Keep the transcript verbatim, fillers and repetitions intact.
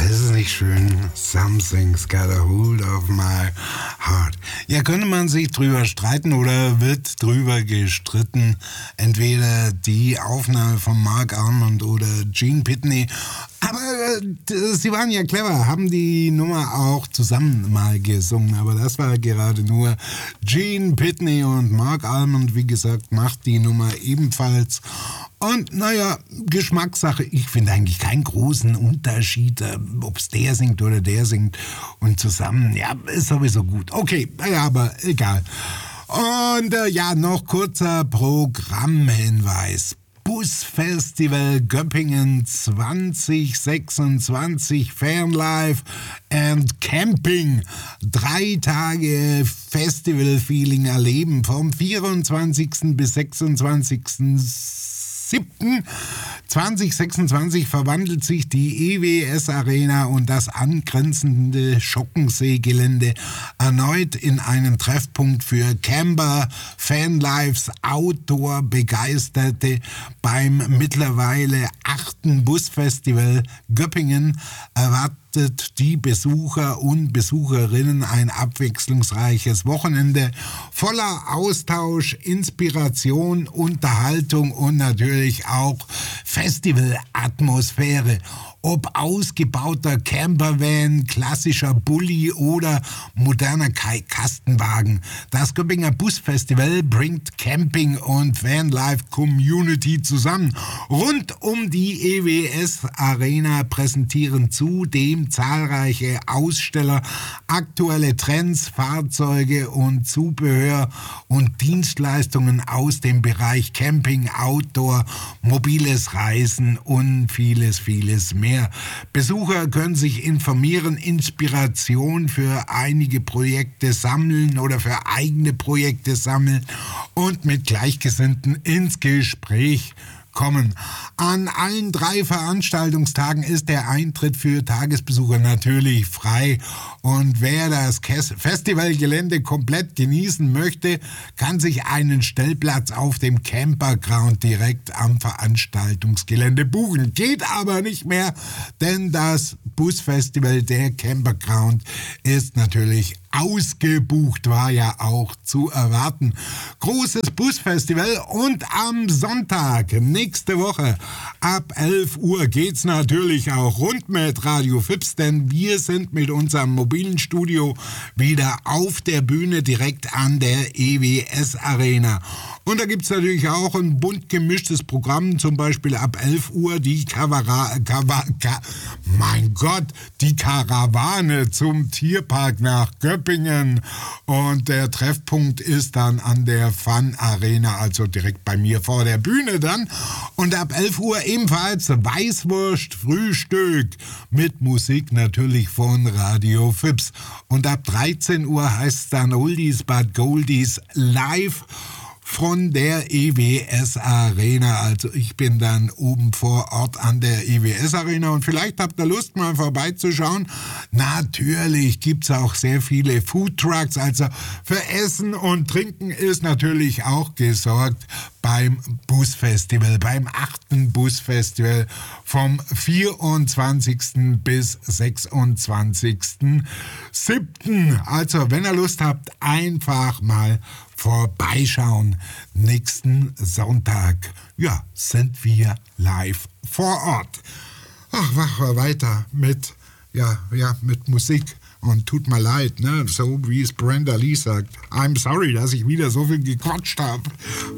ist es nicht schön? Something's got a hold of my heart. Ja, könnte man sich drüber streiten oder wird drüber gestritten? Entweder die Aufnahme von Mark Almond oder Gene Pitney. Aber äh, sie waren ja clever, haben die Nummer auch zusammen mal gesungen. Aber das war gerade nur Gene Pitney und Mark Almond, wie gesagt, macht die Nummer ebenfalls. Und naja, Geschmackssache, ich finde eigentlich keinen großen Unterschied, äh, ob es der singt oder der singt. Und zusammen, ja, ist sowieso gut. Okay, ja, aber egal. Und äh, ja, noch kurzer Programmhinweis. Busfestival Göppingen zwanzig sechsundzwanzig Fanlife and Camping. Drei Tage Festival-Feeling erleben vom vierundzwanzigsten bis sechsundzwanzigsten siebten zwanzig sechsundzwanzig verwandelt sich die E W S Arena und das angrenzende Schockensee-Gelände erneut in einen Treffpunkt für Camper, Fanlives, Outdoor-Begeisterte. Beim mittlerweile achten Busfestival Göppingen erwartet die Besucher und Besucherinnen ein abwechslungsreiches Wochenende voller Austausch, Inspiration, Unterhaltung und natürlich auch Festivalatmosphäre. Ob ausgebauter Campervan, klassischer Bulli oder moderner Kastenwagen. Das Göppinger Busfestival bringt Camping und Vanlife Community zusammen. Rund um die E W S Arena präsentieren zudem zahlreiche Aussteller aktuelle Trends, Fahrzeuge und Zubehör und Dienstleistungen aus dem Bereich Camping, Outdoor, mobiles Reisen und vieles, vieles mehr. Besucher können sich informieren, Inspiration für einige Projekte sammeln oder für eigene Projekte sammeln und mit Gleichgesinnten ins Gespräch kommen. An allen drei Veranstaltungstagen ist der Eintritt für Tagesbesucher natürlich frei. Und wer das Festivalgelände komplett genießen möchte, kann sich einen Stellplatz auf dem Camperground direkt am Veranstaltungsgelände buchen. Geht aber nicht mehr, denn das Busfestival, der Camperground, ist natürlich ausgebucht, war ja auch zu erwarten. Großes Busfestival und am Sonntag, nächste Woche, ab elf Uhr geht's natürlich auch rund mit Radio Fips, denn wir sind mit unserem mobilen Studio wieder auf der Bühne direkt an der E W S Arena. Und da gibt's natürlich auch ein bunt gemischtes Programm, zum Beispiel ab elf Uhr die Kavara, Kava, Ka, mein Gott, die Karawane zum Tierpark nach Göppingen. Und der Treffpunkt ist dann an der Fun Arena, also direkt bei mir vor der Bühne dann. Und ab elf Uhr ebenfalls Weißwurst, Frühstück mit Musik natürlich von Radio Fips. Und ab dreizehn Uhr heißt es dann Oldies but Goldies live von der E W S Arena. Also ich bin dann oben vor Ort an der E W S Arena und vielleicht habt ihr Lust, mal vorbeizuschauen. Natürlich gibt's auch sehr viele Foodtrucks, also für Essen und Trinken ist natürlich auch gesorgt beim Busfestival, beim achten Busfestival vom vierundzwanzigsten bis sechsundzwanzigsten siebten Also wenn ihr Lust habt, einfach mal vorbeischauen. Nächsten Sonntag, ja, sind wir live vor Ort. Ach, machen wir weiter mit, ja, ja, mit Musik. Und tut mir leid, ne? So wie es Brenda Lee sagt. I'm sorry, dass ich wieder so viel gequatscht habe.